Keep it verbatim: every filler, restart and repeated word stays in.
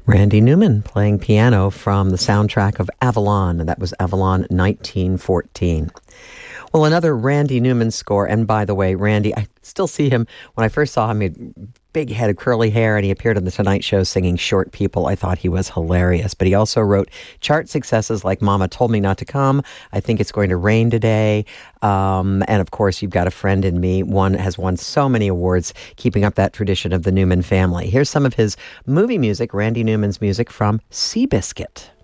Randy Newman playing piano from the soundtrack of Avalon, and that was Avalon nineteen fourteen. Well, another Randy Newman score, and by the way, Randy, I still see him, when I first saw him, he had big head of curly hair, and he appeared on The Tonight Show singing Short People. I thought he was hilarious, but he also wrote chart successes like Mama Told Me Not to Come, I Think It's Going to Rain Today, um, and of course, You've Got a Friend in Me. One has won so many awards, keeping up that tradition of the Newman family. Here's some of his movie music, Randy Newman's music from Seabiscuit.